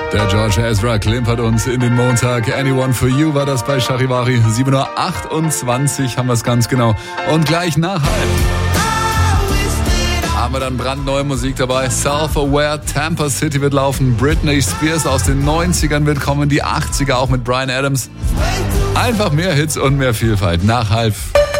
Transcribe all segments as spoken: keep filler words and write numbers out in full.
Der George Ezra klimpert uns in den Montag. Anyone for You war das bei Charivari. sieben Uhr achtundzwanzig haben wir es ganz genau. Und gleich nach halb haben wir dann brandneue Musik dabei. Self-Aware, Tampa City wird laufen. Britney Spears aus den neunzigern wird kommen. Die achtziger auch mit Bryan Adams. Einfach mehr Hits und mehr Vielfalt. Nach halb.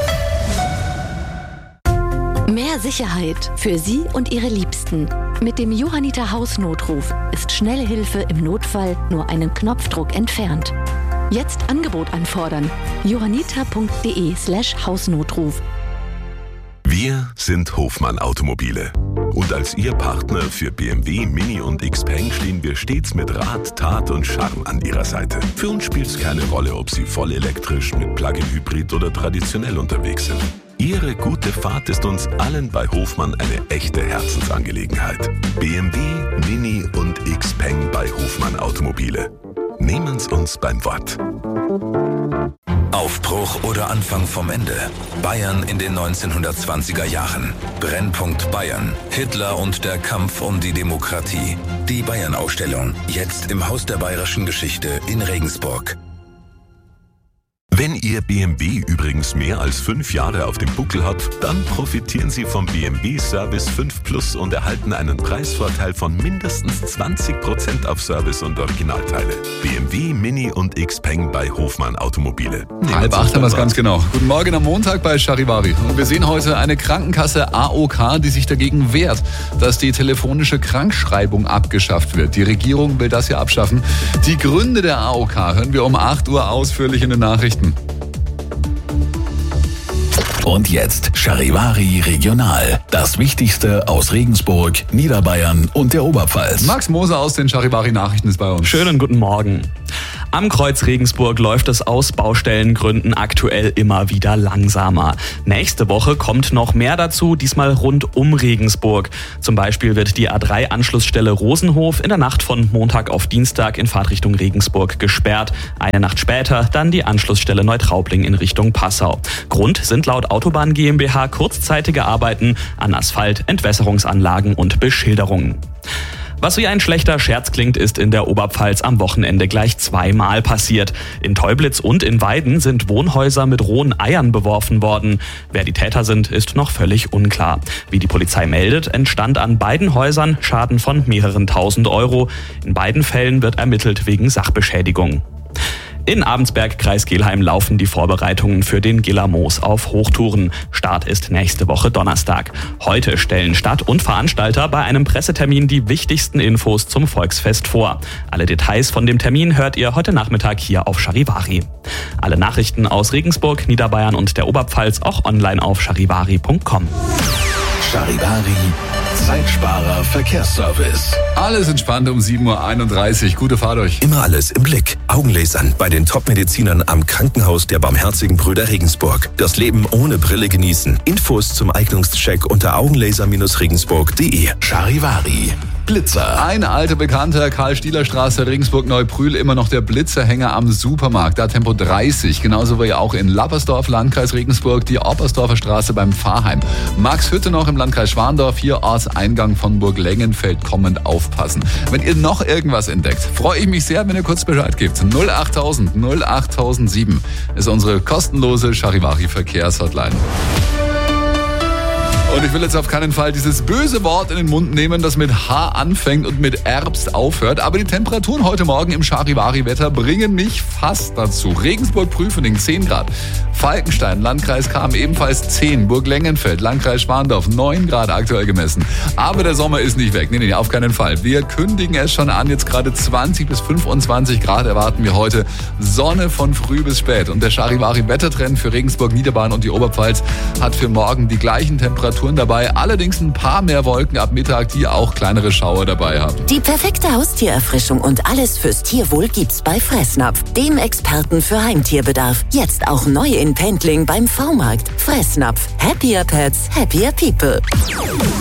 Mehr Sicherheit für Sie und Ihre Liebsten. Mit dem Johanniter Hausnotruf ist schnelle Hilfe im Notfall nur einen Knopfdruck entfernt. Jetzt Angebot anfordern. johanniter.de slash Hausnotruf. Wir sind Hofmann Automobile. Und als Ihr Partner für B M W, Mini und Xpeng stehen wir stets mit Rat, Tat und Charme an Ihrer Seite. Für uns spielt es keine Rolle, ob Sie voll elektrisch, mit Plug-in-Hybrid oder traditionell unterwegs sind. Ihre gute Fahrt ist uns allen bei Hofmann eine echte Herzensangelegenheit. B M W, Mini und Xpeng bei Hofmann Automobile. Nehmen's uns beim Wort. Aufbruch oder Anfang vom Ende. Bayern in den neunzehnhundertzwanziger Jahren. Brennpunkt Bayern. Hitler und der Kampf um die Demokratie. Die Bayern-Ausstellung. Jetzt im Haus der Bayerischen Geschichte in Regensburg. Wenn Ihr B M W übrigens mehr als fünf Jahre auf dem Buckel hat, dann profitieren Sie vom B M W Service fünf Plus und erhalten einen Preisvorteil von mindestens zwanzig Prozent auf Service und Originalteile. B M W, Mini und Xpeng bei Hofmann Automobile. Halb acht haben wir es ganz genau. Guten Morgen am Montag bei Charivari. Und wir sehen heute eine Krankenkasse A O K, die sich dagegen wehrt, dass die telefonische Krankschreibung abgeschafft wird. Die Regierung will das ja abschaffen. Die Gründe der A O K hören wir um acht Uhr ausführlich in den Nachrichten. Und jetzt Charivari Regional. Das Wichtigste aus Regensburg, Niederbayern und der Oberpfalz. Max Moser aus den Charivari Nachrichten ist bei uns. Schönen guten Morgen. Am Kreuz Regensburg läuft es aus Baustellengründen aktuell immer wieder langsamer. Nächste Woche kommt noch mehr dazu, diesmal rund um Regensburg. Zum Beispiel wird die A drei Anschlussstelle Rosenhof in der Nacht von Montag auf Dienstag in Fahrtrichtung Regensburg gesperrt. Eine Nacht später dann die Anschlussstelle Neutraubling in Richtung Passau. Grund sind laut Autobahn GmbH kurzzeitige Arbeiten an Asphalt, Entwässerungsanlagen und Beschilderungen. Was wie ein schlechter Scherz klingt, ist in der Oberpfalz am Wochenende gleich zweimal passiert. In Teublitz und in Weiden sind Wohnhäuser mit rohen Eiern beworfen worden. Wer die Täter sind, ist noch völlig unklar. Wie die Polizei meldet, entstand an beiden Häusern Schaden von mehreren tausend Euro. In beiden Fällen wird ermittelt wegen Sachbeschädigung. In Abensberg, Kreis Kelheim, laufen die Vorbereitungen für den Gillermoos auf Hochtouren. Start ist nächste Woche Donnerstag. Heute stellen Stadt und Veranstalter bei einem Pressetermin die wichtigsten Infos zum Volksfest vor. Alle Details von dem Termin hört ihr heute Nachmittag hier auf Charivari. Alle Nachrichten aus Regensburg, Niederbayern und der Oberpfalz auch online auf charivari punkt com. Charivari, Zeitsparer Verkehrsservice. Alles entspannt um sieben Uhr einunddreißig. Gute Fahrt euch. Immer alles im Blick. Augenlasern bei den Top-Medizinern am Krankenhaus der Barmherzigen Brüder Regensburg. Das Leben ohne Brille genießen. Infos zum Eignungscheck unter augenlaser Regensburg punkt de. Charivari, Blitzer. Ein alter Bekannter, Karl-Stieler-Straße, Regensburg-Neubrühl, immer noch der Blitzerhänger am Supermarkt. Da Tempo dreißig, genauso wie auch in Lappersdorf, Landkreis Regensburg, die Oppersdorfer Straße beim Pfarrheim. Max Hütte noch im Landkreis Schwandorf, hier Ortseingang von Burg-Lengenfeld kommend aufpassen. Wenn ihr noch irgendwas entdeckt, freue ich mich sehr, wenn ihr kurz Bescheid gebt. null achttausend null achttausendsieben ist unsere kostenlose Charivari-Verkehrshotline. Und ich will jetzt auf keinen Fall dieses böse Wort in den Mund nehmen, das mit H anfängt und mit Erbst aufhört. Aber die Temperaturen heute Morgen im Charivari-Wetter bringen mich fast dazu. Regensburg-Prüfening zehn Grad. Falkenstein, Landkreis Cham ebenfalls zehn. Burg-Lengenfeld, Landkreis Schwandorf neun Grad aktuell gemessen. Aber der Sommer ist nicht weg. Nee, nee, auf keinen Fall. Wir kündigen es schon an. Jetzt gerade zwanzig bis fünfundzwanzig Grad erwarten wir heute. Sonne von früh bis spät. Und der Charivari-Wettertrend für Regensburg, Niederbayern und die Oberpfalz hat für morgen die gleichen Temperaturen dabei, allerdings ein paar mehr Wolken ab Mittag, die auch kleinere Schauer dabei haben. Die perfekte Haustiererfrischung und alles fürs Tierwohl gibt's bei Fressnapf, dem Experten für Heimtierbedarf. Jetzt auch neu in Pendling beim V-Markt. Fressnapf. Happier Pets, happier people.